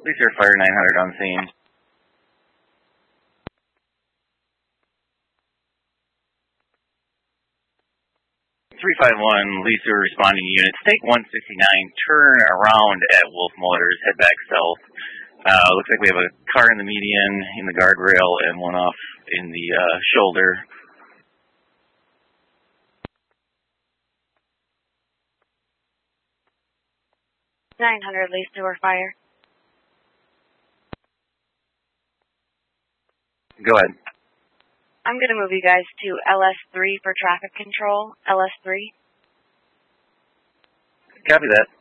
Leaser Fire 900 on scene. 351, Leaser responding unit. Stake 169, turn around at Wolf Motors, head back south. Looks like we have a car in the median, in the guardrail, and one off in the shoulder. .900, Leaser Fire. Go ahead. I'm going to move you guys to LS3 for traffic control. LS3. Copy that.